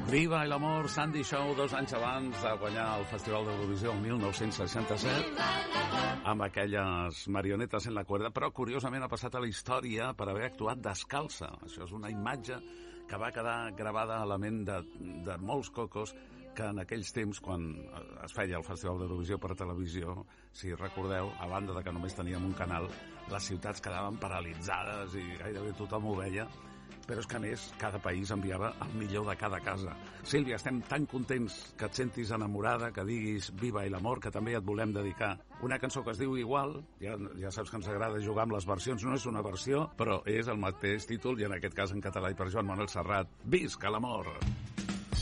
Viva l'amor, Sandy Shaw, 2 anys abans de guanyar el Festival d'Eurovisió el 1967, amb aquelles marionetes en la cuerda, però curiosament ha passat a la història per haver actuat descalça. Això és una imatge que va quedar gravada a la ment de molts cocos que en aquells temps, quan es feia el Festival d'Eurovisió per televisió, si recordeu, a banda de que només teníem un canal, les ciutats quedaven paralitzades i gairebé tothom ho veia. Però és que, a més, cada país enviava el millor de cada casa. Sílvia, estem tan contents que et sentis enamorada, que diguis Viva l'amor, que també et volem dedicar una cançó que es diu igual. Ja saps que ens agrada jugar amb les versions. No és una versió, però és el mateix títol, i en aquest cas en català i per Joan Manuel Serrat. Visca l'amor!